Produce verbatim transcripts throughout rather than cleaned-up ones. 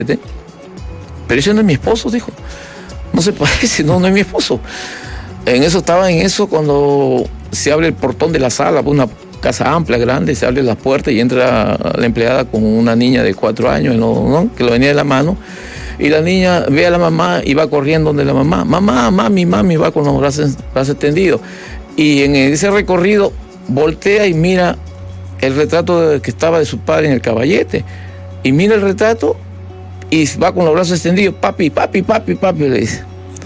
Pero ese no es mi esposo, dijo. No se parece, no, no es mi esposo. En eso estaba, en eso, cuando se abre el portón de la sala, una casa amplia, grande, se abre la puerta y entra la empleada con una niña de cuatro años, ¿no? ¿no? Que lo venía de la mano. Y la niña ve a la mamá y va corriendo donde la mamá. Mamá, mami, mami, va con los brazos, brazos extendidos. Y en ese recorrido voltea y mira el retrato de, que estaba de su padre en el caballete. Y mira el retrato y va con los brazos extendidos. Papi, papi, papi, papi, le dice.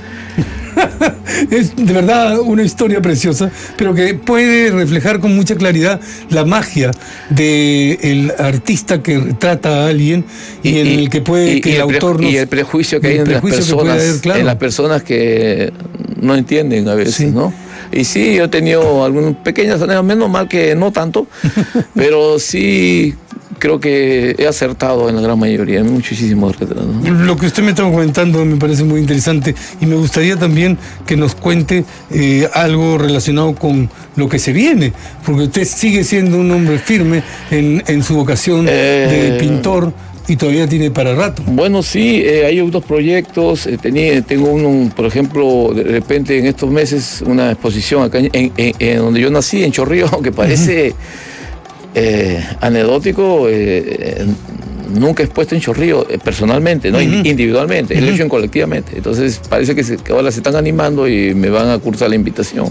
Es de verdad una historia preciosa, pero que puede reflejar con mucha claridad la magia del artista que retrata a alguien y, y en el que puede y, que y el, el autor nos, y el prejuicio que hay en las personas, haber, claro. en las personas que no entienden a veces, sí. ¿no? Y sí, yo he tenido algunas pequeñas anécdotas, menos mal que no tanto, pero sí creo que he acertado en la gran mayoría, en muchísimos retratos, ¿no? Lo que usted me está comentando me parece muy interesante y me gustaría también que nos cuente eh, algo relacionado con lo que se viene, porque usted sigue siendo un hombre firme en, en su vocación eh... de pintor. Y todavía tiene para rato. Bueno, sí, eh, hay otros proyectos. Eh, tenía, tengo uno, por ejemplo, de repente en estos meses, una exposición acá en, en, en donde yo nací, en Chorrillos, que parece uh-huh. eh, anecdótico. Eh, nunca he expuesto en Chorrillos eh, personalmente, no uh-huh. individualmente, uh-huh. lo he hecho en colectivamente. Entonces parece que, se, que ahora se están animando y me van a cursar la invitación.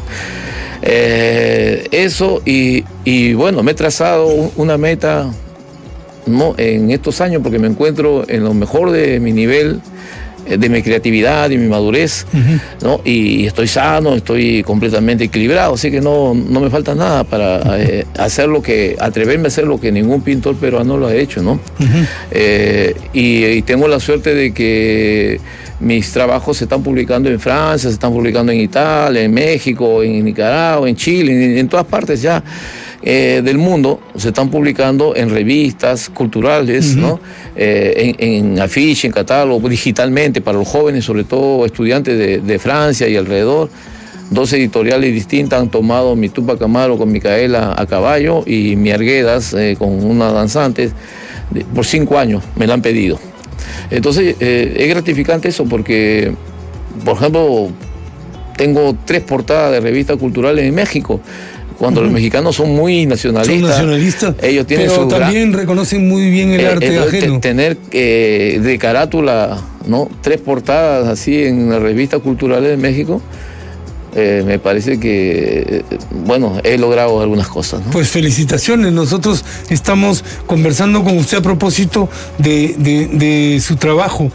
Eh, eso y, y bueno, me he trazado una meta. No, en estos años, porque me encuentro en lo mejor de mi nivel, de mi creatividad y mi madurez, uh-huh. ¿no? Y estoy sano, estoy completamente equilibrado, así que no, no me falta nada para eh, hacer lo que, atreverme a hacer lo que ningún pintor peruano lo ha hecho, ¿no? Uh-huh. eh, y, y tengo la suerte de que mis trabajos se están publicando en Francia, se están publicando en Italia, en México, en Nicaragua, en Chile, en, en todas partes ya. Eh, del mundo se están publicando en revistas culturales, uh-huh. ¿no? eh, en, en afiche, en catálogo, digitalmente para los jóvenes, sobre todo estudiantes de, de Francia y alrededor. Dos editoriales distintas han tomado mi Tupac Amaru con Micaela a caballo y mi Arguedas eh, con una danzante de, por cinco años me la han pedido. Entonces eh, es gratificante eso porque, por ejemplo, tengo tres portadas de revistas culturales en México. Cuando uh-huh. los mexicanos son muy nacionalistas, son nacionalistas, ellos tienen pero su también gran... reconocen muy bien el eh, arte eh, ajeno. Tener eh, de carátula, ¿no? tres portadas así en las revistas culturales de México, eh, me parece que, eh, bueno, he logrado algunas cosas, ¿no? Pues felicitaciones, nosotros estamos conversando con usted a propósito de, de, de su trabajo.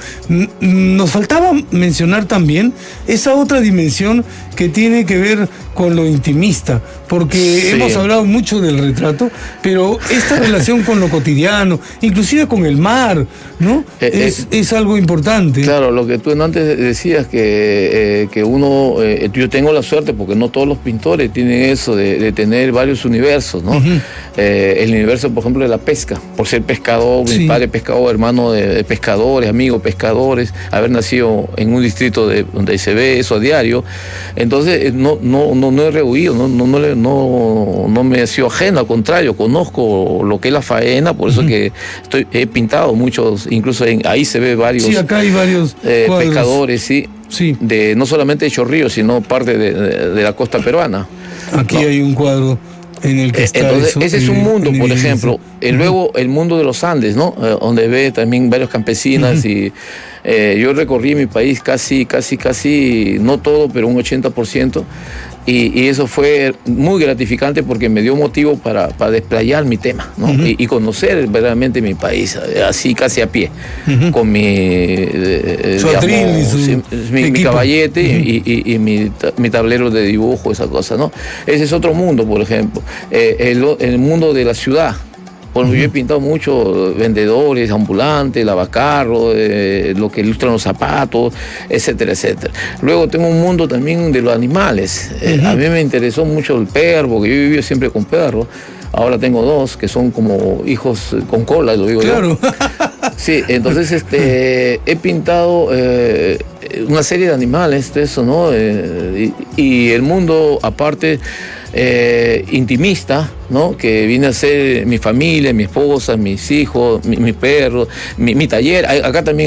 Nos faltaba mencionar también esa otra dimensión que tiene que ver con lo intimista, porque sí. hemos hablado mucho del retrato, pero esta relación con lo cotidiano, inclusive con el mar, ¿no? Eh, es, eh, es algo importante. Claro, lo que tú antes decías, que, eh, que uno, eh, yo tengo la suerte, porque no todos los pintores tienen eso, de, de tener varios universos, ¿no? Uh-huh. eh, el universo, por ejemplo, de la pesca, por ser pescador, sí. mi padre pescador, hermano de, de pescadores, amigos pescadores, haber nacido en un distrito de, donde se ve eso a diario. Entonces, no, no, no, no he rehuido, no, no, no, no, no me he sido ajeno, al contrario, conozco lo que es la faena, por eso uh-huh. que estoy, he pintado muchos, incluso en, ahí se ve varios, sí, acá hay varios eh, pescadores, sí, sí, de, no solamente de Chorrillos, sino parte de, de, de la costa peruana. Aquí ¿no? hay un cuadro en el que está Entonces, eso, ese es un mundo, por evidencia. ejemplo. Y luego el mundo de los Andes, ¿no? Eh, donde ve también varios campesinas uh-huh. y eh, yo recorrí mi país casi, casi, casi, no todo, pero un ochenta por ciento. Y, y eso fue muy gratificante porque me dio motivo para, para desplayar mi tema, ¿no? Uh-huh. y, y conocer verdaderamente mi país, así casi a pie, uh-huh. con mi, eh, su digamos, atril y su sí, mi, mi caballete uh-huh. y, y, y mi, mi tablero de dibujo, esa cosa, ¿no? Ese es otro mundo, por ejemplo. Eh, el, el mundo de la ciudad. Bueno, uh-huh. yo he pintado mucho vendedores, ambulantes, lavacarros, eh, lo que ilustran los zapatos, etcétera, etcétera. Luego tengo un mundo también de los animales. Eh, uh-huh. A mí me interesó mucho el perro, porque yo he vivido siempre con perros. Ahora tengo dos que son como hijos con cola, lo digo claro. yo. Sí, entonces este, he pintado eh, una serie de animales, de eso, ¿no? Eh, y, y el mundo, aparte, eh, intimista, ¿no? Que viene a ser mi familia, mi esposa, mis hijos, mi, mi perro, mi, mi taller. Acá también